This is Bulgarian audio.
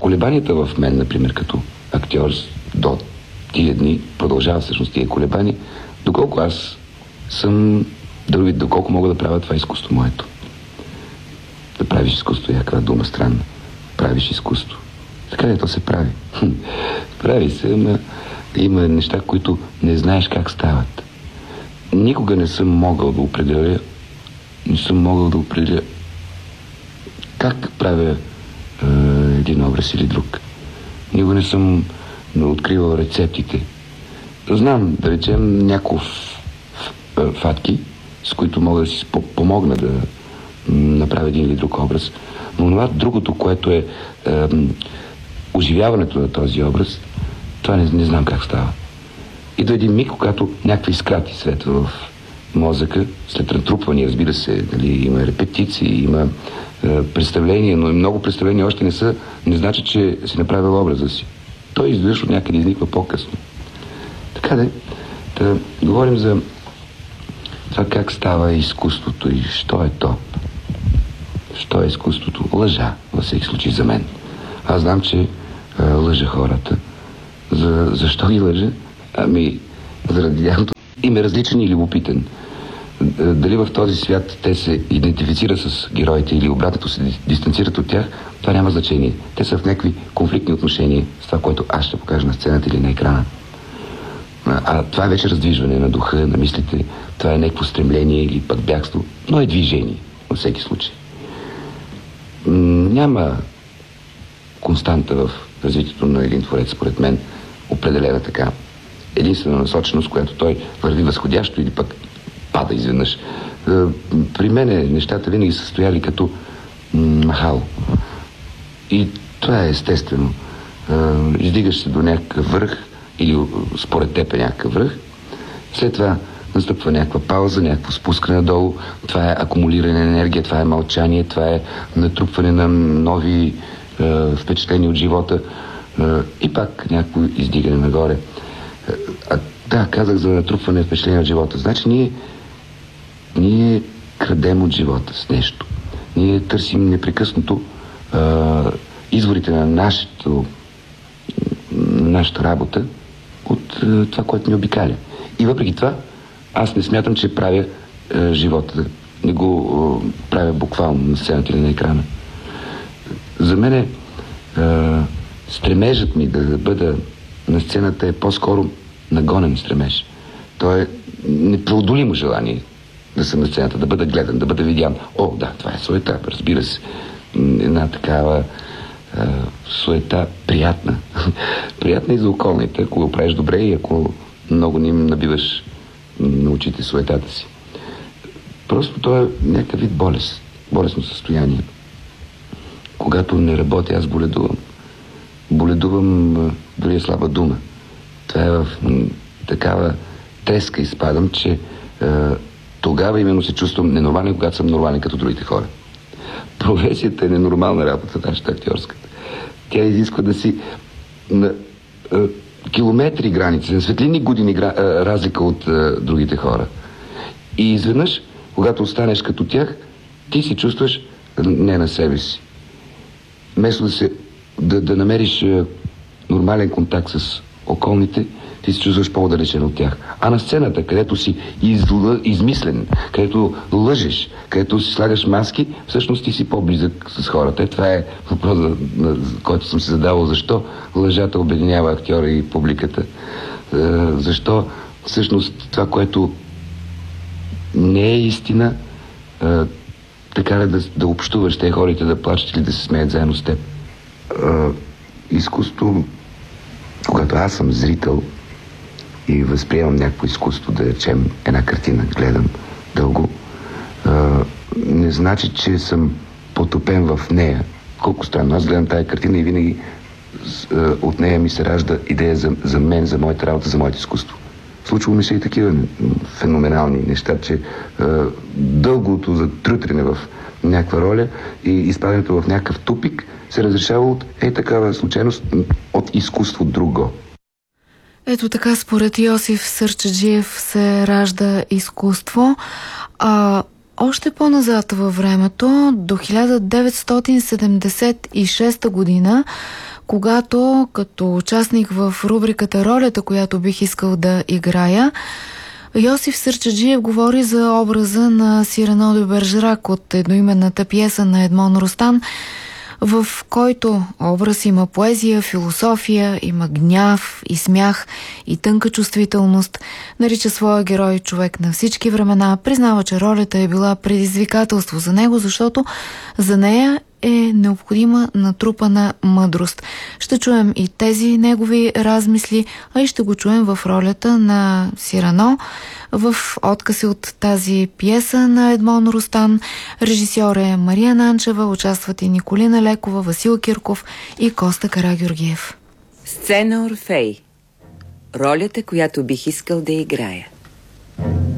колебанията в мен, например, като актьор до тия дни, продължава всъщност тия колебания, доколко аз съм дървит, доколко мога да правя това изкуство моето. Да правиш изкуство, някаква дума странна. Правиш изкуство. Така ли то се прави? Прави се, но има неща, които не знаеш как стават. Никога не съм могъл да определя как правя един образ или друг. Никога не съм откривал рецептите. Знам, да речем, няколко фатки, с които мога да си помогна да направя един или друг образ. Но това другото, което е оживяването на този образ, това не знам как става. Идва един миг, когато някакви изкрати светва в мозъка, след натрупвания, разбира се, нали, има репетиции, има представления, но и много представления още не значи, че си направил образа си. Той изведнъж от някъде изниква по-късно. Така да говорим за това как става изкуството и що е то. Що е изкуството? Лъжа, във всеки случай за мен. Аз знам, че лъжа хората. Защо ги лъжа? Ами, заради тяхното им е различен и любопитен. Дали в този свят те се идентифицират с героите или обратното се дистанцират от тях, това няма значение. Те са в някакви конфликтни отношения с това, което аз ще покажа на сцената или на екрана. А това е вече раздвижване на духа, на мислите. Това е някакво стремление или пък бягство, но е движение във всеки случай. Няма константа в развитието на един творец, според мен, определена така. Единствена насоченост, която той върви възходящо или пък пада изведнъж. При мене нещата винаги са стояли като махал. И това е естествено. Издигаш се до някакъв връх или според теб е някакъв връх. След това настъпва някаква пауза, някакво спускане надолу. Това е акумулиране на енергия, това е мълчание, това е натрупване на нови впечатления от живота и пак някакво издигане нагоре. Да, казах за натрупване на впечатления от живота. Значи ние крадем от живота с нещо. Ние търсим непрекъснато изворите на нашата работа от това, което ни обикаля. И въпреки това, аз не смятам, че правя живота. Не го правя буквално на сцената или на екрана. За мен стремежът ми да бъда на сцената е по-скоро нагонен стремеж. То е непреодолимо желание да съм на сцената, да бъда гледан, да бъда видян. О, да, това е суета, разбира се. Една такава суета приятна. Приятна и за околните, ако го правиш добре и ако много ни набиваш на очите суетата си. Просто то е някакъв вид болест. Болестно състояние. Когато не работя, аз боледувам. Боледувам, дори е слаба дума. Това е в такава треска изпадам, че тогава именно се чувствам ненормален, когато съм нормален като другите хора. Професията е ненормална работа, нашата актьорската. Тя изисква да си на километри граници, на светлинни години разлика от другите хора. И изведнъж, когато останеш като тях, ти се чувстваш не на себе си. Вместо да намериш нормален контакт с околните, ти се чувстваш по-отдалечен от тях. А на сцената, където си измислен, където лъжеш, където си слагаш маски, всъщност ти си по-близък с хората. Това е въпрос, който съм си задавал. Защо лъжата обединява актьора и публиката? Защо всъщност това, което не е истина, така да общуваш те хората, да плачат или да се смеят заедно с теб. Изкуство, когато аз съм зрител и възприемам някакво изкуство, да речем една картина, гледам дълго, не значи, че съм потопен в нея. Колко странно. Аз гледам тая картина и винаги от нея ми се ражда идея за мен, за моята работа, за моето изкуство. Случва ми се и такива феноменални неща, че дългото затрутрене в някаква роля и изпадането в някакъв тупик се разрешава от такава случайност, от изкуство друго. Ето така, според Йосиф Сърчаджиев се ражда изкуство. Още по-назад във времето, до 1976 година, когато като участник в рубриката "Ролята, която бих искал да играя", Йосиф Сърчаджиев говори за образа на Сирано де Бержерак от едноименната пиеса на Едмон Ростан, в който образ има поезия, философия, има гняв и смях и тънка чувствителност. Нарича своя герой човек на всички времена. Признава, че ролята е била предизвикателство за него, защото за нея е необходима натрупана мъдрост. Ще чуем и тези негови размисли, а и ще го чуем в ролята на Сирано в откъси от тази пиеса на Едмон Ростан. Режисьор е Мария Нанчева, участват и Николина Лекова, Васил Кирков и Коста Карагеоргиев. Сцена Орфей. Ролята, която бих искал да играя.